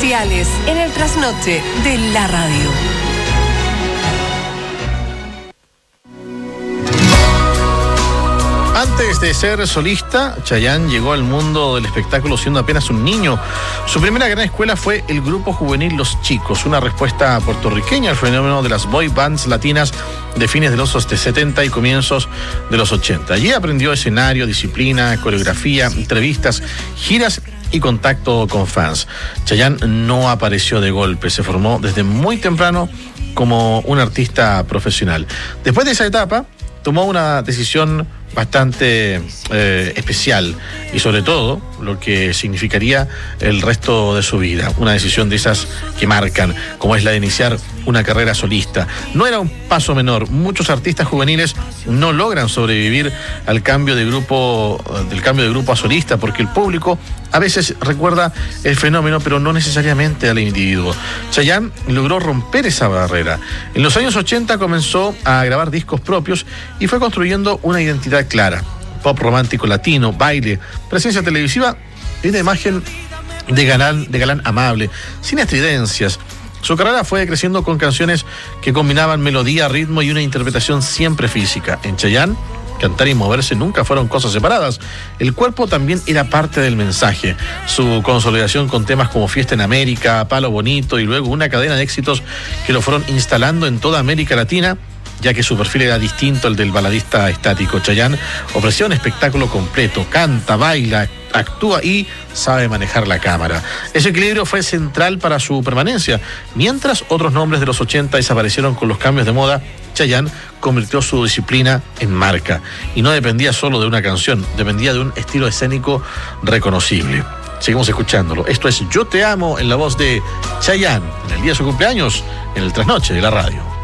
comerciales en el trasnoche de la radio. Antes de ser solista, Chayanne llegó al mundo del espectáculo siendo apenas un niño. Su primera gran escuela fue el grupo juvenil Los Chicos, una respuesta puertorriqueña al fenómeno de las boy bands latinas de fines de los 70 y comienzos de los 80. Allí aprendió escenario, disciplina, coreografía, entrevistas, giras y contacto con fans. Chayanne no apareció de golpe, se formó desde muy temprano como un artista profesional. Después de esa etapa, tomó una decisión bastante especial y sobre todo lo que significaría el resto de su vida. Una decisión de esas que marcan, como es la de iniciar una carrera solista. No era un paso menor. Muchos artistas juveniles no logran sobrevivir al cambio de grupo, del cambio de grupo a solista, porque el público a veces recuerda el fenómeno, pero no necesariamente al individuo. Chayanne logró romper esa barrera. En los años 80 comenzó a grabar discos propios y fue construyendo una identidad clara: pop romántico latino, baile, presencia televisiva y una imagen de galán amable, sin estridencias. Su carrera fue creciendo con canciones que combinaban melodía, ritmo y una interpretación siempre física. En Chayanne, cantar y moverse nunca fueron cosas separadas. El cuerpo también era parte del mensaje. Su consolidación con temas como Fiesta en América, Palo Bonito y luego una cadena de éxitos que lo fueron instalando en toda América Latina, ya que su perfil era distinto al del baladista estático. Chayanne ofrecía un espectáculo completo: canta, baila, actúa y sabe manejar la cámara. Ese equilibrio fue central para su permanencia. Mientras otros nombres de los 80 desaparecieron con los cambios de moda, Chayanne convirtió su disciplina en marca. Y no dependía solo de una canción, dependía de un estilo escénico reconocible. Seguimos escuchándolo. Esto es Yo Te Amo, en la voz de Chayanne, en el día de su cumpleaños, en el trasnoche de la radio.